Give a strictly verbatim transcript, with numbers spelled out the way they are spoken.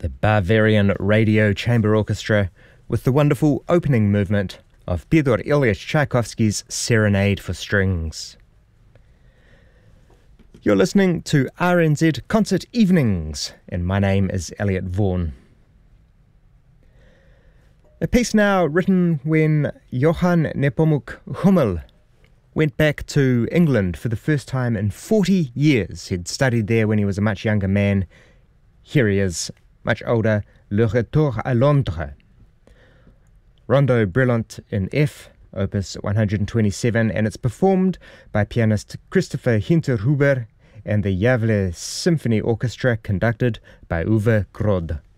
the Bavarian Radio Chamber Orchestra with the wonderful opening movement of Fyodor Ilyich Tchaikovsky's Serenade for Strings. You're listening to R N Z Concert Evenings, and my name is Elliot Vaughan. A piece now written when Johann Nepomuk Hummel went back to England for the first time in forty years. He'd studied there when he was a much younger man. Here he is, much older, Le Retour à Londres. Rondo Brillant in F, opus one hundred twenty-seven, and it's performed by pianist Christopher Hinterhuber and the Gävle Symphony Orchestra, conducted by Uwe Krod.